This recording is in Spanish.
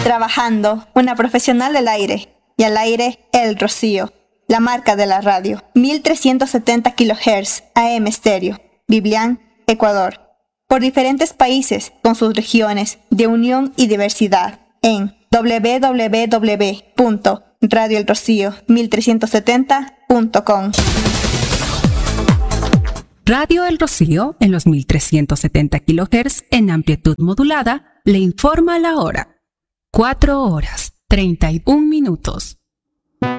Trabajando, una profesional del aire. Y al aire, El Rocío, la marca de la radio. 1370 kHz AM estéreo. Biblián, Ecuador. Por diferentes países, con sus regiones de unión y diversidad. En www.radioelrocío1370.com. Radio El Rocío, en los 1370 kHz en amplitud modulada, le informa la hora. 4 horas, 31 minutos.